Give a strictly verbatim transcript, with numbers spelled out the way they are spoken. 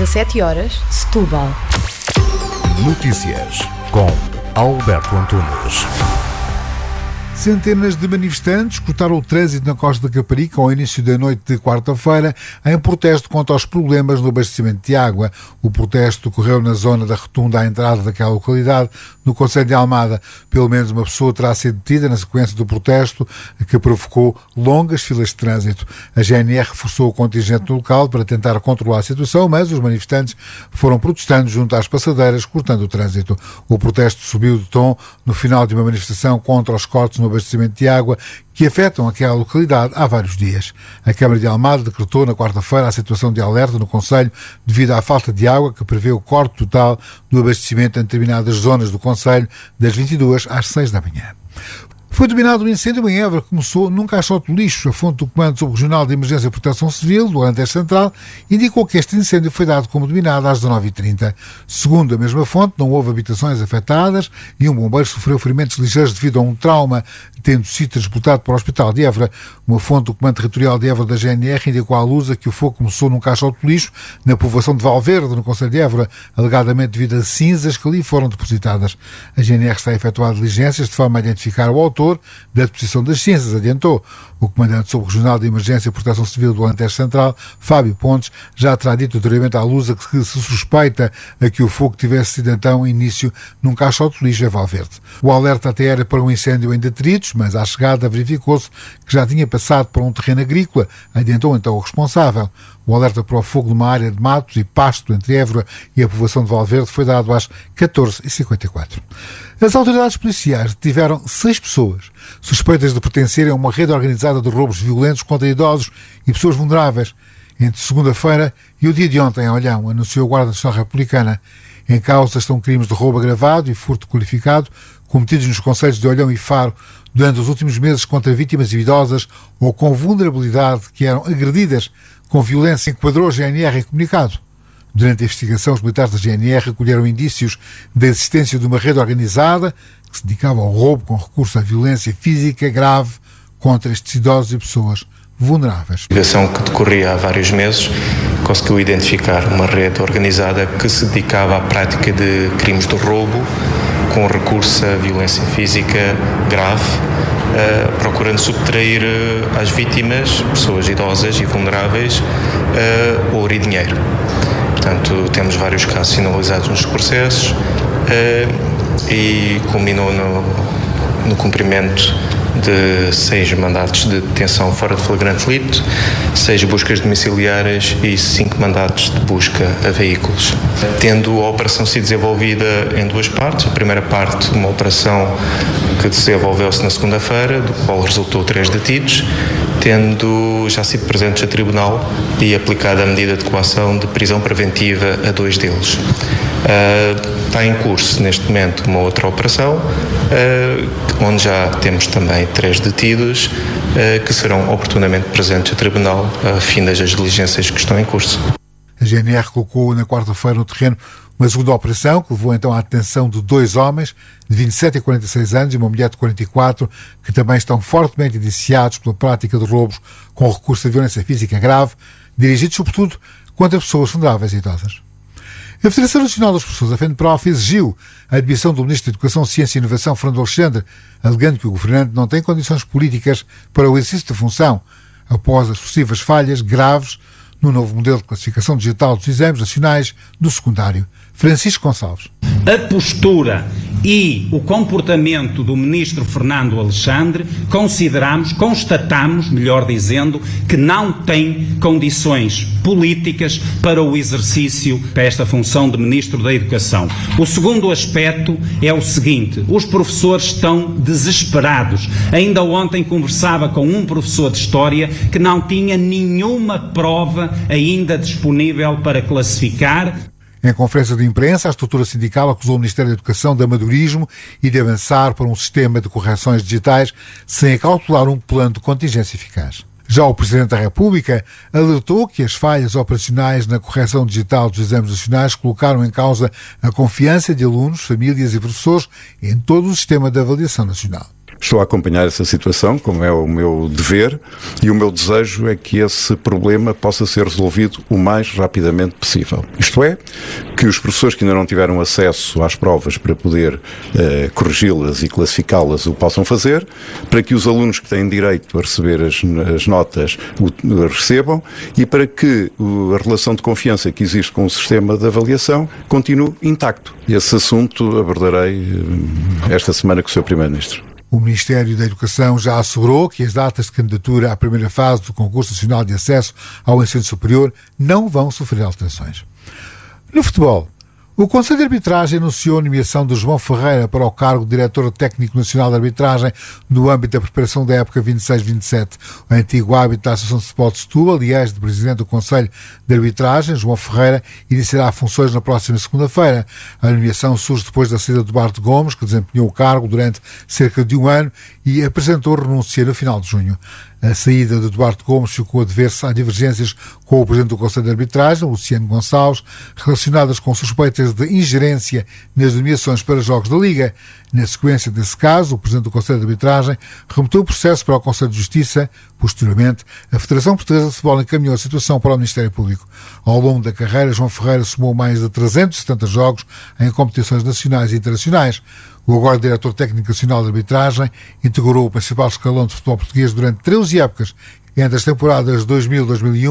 dezassete horas, Setúbal. Notícias com Alberto Antunes. Centenas de manifestantes cortaram o trânsito na Costa da Caparica ao início da noite de quarta-feira em protesto contra os problemas no abastecimento de água. O protesto ocorreu na zona da rotunda à entrada daquela localidade, no concelho de Almada. Pelo menos uma pessoa terá sido detida na sequência do protesto, que provocou longas filas de trânsito. A G N R reforçou o contingente no local para tentar controlar a situação, mas os manifestantes foram protestando junto às passadeiras, cortando o trânsito. O protesto subiu de tom no final de uma manifestação contra os cortes no abastecimento de água que afetam aquela localidade há vários dias. A Câmara de Almada decretou na quarta-feira a situação de alerta no concelho devido à falta de água, que prevê o corte total do abastecimento em determinadas zonas do concelho das vinte e duas às seis da manhã. Foi dominado um incêndio em Évora que começou num caixote de lixo. A fonte do Comando Subregional de Emergência e Proteção Civil, do Alentejo Central, indicou que este incêndio foi dado como dominado às dezanove e trinta. Segundo a mesma fonte, não houve habitações afetadas e um bombeiro sofreu ferimentos ligeiros devido a um trauma, tendo sido transportado para o Hospital de Évora. Uma fonte do Comando Territorial de Évora da G N R indicou à Lusa que o fogo começou num caixote de lixo na povoação de Valverde, no concelho de Évora, alegadamente devido a cinzas que ali foram depositadas. A G N R está a efetuar diligências de forma a identificar o autor da deposição das cinzas, adiantou. O comandante subregional de Emergência e Proteção Civil do Alentejo Central, Fábio Pontes, já terá dito anteriormente à Lusa que se suspeita a que o fogo tivesse sido então início num caixote de lixo em Valverde. O alerta até era para um incêndio em detritos, mas à chegada verificou-se que já tinha passado para um terreno agrícola, adiantou então o responsável. O alerta para o fogo numa área de matos e pasto entre Évora e a povoação de Valverde foi dado às catorze e cinquenta e quatro. As autoridades policiais detiveram seis pessoas suspeitas de pertencerem a uma rede organizada de roubos violentos contra idosos e pessoas vulneráveis entre segunda-feira e o dia de ontem em Olhão, anunciou a Guarda Nacional Republicana. Em causa estão crimes de roubo agravado e furto qualificado cometidos nos concelhos de Olhão e Faro durante os últimos meses contra vítimas idosas ou com vulnerabilidade que eram agredidas com violência, enquadrou a G N R em comunicado. Durante a investigação, os militares da G N R recolheram indícios da existência de uma rede organizada que se dedicava ao roubo com recurso à violência física grave contra estes idosos e pessoas vulneráveis. A investigação que decorria há vários meses conseguiu identificar uma rede organizada que se dedicava à prática de crimes de roubo com recurso à violência física grave, Uh, procurando subtrair uh, às vítimas, pessoas idosas e vulneráveis, uh, ouro e dinheiro. Portanto, temos vários casos sinalizados nos processos uh, e culminou no, no cumprimento de seis mandatos de detenção fora de flagrante delito, seis buscas domiciliárias e cinco mandatos de busca a veículos. Tendo a operação sido desenvolvida em duas partes, a primeira parte, uma operação que desenvolveu-se na segunda-feira, do qual resultou três detidos, tendo já sido presentes a tribunal e aplicada a medida de coação de prisão preventiva a dois deles. Uh, está em curso neste momento uma outra operação, uh, onde já temos também três detidos uh, que serão oportunamente presentes a tribunal a fim das diligências que estão em curso. A G N R colocou na quarta-feira no terreno uma segunda operação que levou então à detenção de dois homens de vinte e sete e quarenta e seis anos e uma mulher de quarenta e quatro que também estão fortemente indiciados pela prática de roubos com recurso à violência física grave, dirigidos sobretudo contra pessoas vulneráveis e idosas. A Federação Nacional dos Professores da FENPROF exigiu a admissão do Ministro da Educação, Ciência e Inovação, Fernando Alexandre, alegando que o governante não tem condições políticas para o exercício da função, após as possíveis falhas graves no novo modelo de classificação digital dos exames nacionais do secundário. Francisco Gonçalves. A postura e o comportamento do ministro Fernando Alexandre, consideramos, constatamos, melhor dizendo, que não tem condições políticas para o exercício desta função de ministro da Educação. O segundo aspecto é o seguinte: os professores estão desesperados. Ainda ontem conversava com um professor de História que não tinha nenhuma prova ainda disponível para classificar. Em conferência de imprensa, a estrutura sindical acusou o Ministério da Educação de amadorismo e de avançar para um sistema de correções digitais sem acautelar um plano de contingência eficaz. Já o Presidente da República alertou que as falhas operacionais na correção digital dos exames nacionais colocaram em causa a confiança de alunos, famílias e professores em todo o sistema de avaliação nacional. Estou a acompanhar essa situação, como é o meu dever, e o meu desejo é que esse problema possa ser resolvido o mais rapidamente possível. Isto é, que os professores que ainda não tiveram acesso às provas para poder uh, corrigi-las e classificá-las o possam fazer, para que os alunos que têm direito a receber as, as notas o, recebam e para que o, a relação de confiança que existe com o sistema de avaliação continue intacto. Esse assunto abordarei uh, esta semana com o senhor Primeiro-Ministro. O Ministério da Educação já assegurou que as datas de candidatura à primeira fase do Concurso Nacional de Acesso ao Ensino Superior não vão sofrer alterações. No futebol, o Conselho de Arbitragem anunciou a nomeação de João Ferreira para o cargo de Diretor Técnico Nacional de Arbitragem no âmbito da preparação da época vinte e seis vinte e sete. O antigo árbitro da Associação de Futebol de Setúbal e ex-presidente do Conselho de Arbitragem, João Ferreira, iniciará funções na próxima segunda-feira. A nomeação surge depois da saída de Duarte Gomes, que desempenhou o cargo durante cerca de um ano e apresentou renúncia no final de junho. A saída de Duarte Gomes ficou a dever-se a divergências com o Presidente do Conselho de Arbitragem, Luciano Gonçalves, relacionadas com suspeitas de ingerência nas nomeações para jogos da Liga. Na sequência desse caso, o Presidente do Conselho de Arbitragem remeteu o processo para o Conselho de Justiça. Posteriormente, a Federação Portuguesa de Futebol encaminhou a situação para o Ministério Público. Ao longo da carreira, João Ferreira somou mais de trezentos e setenta jogos em competições nacionais e internacionais. O agora Diretor Técnico Nacional de Arbitragem integrou o principal escalão de futebol português durante treze épocas, entre as temporadas dois mil a dois mil e um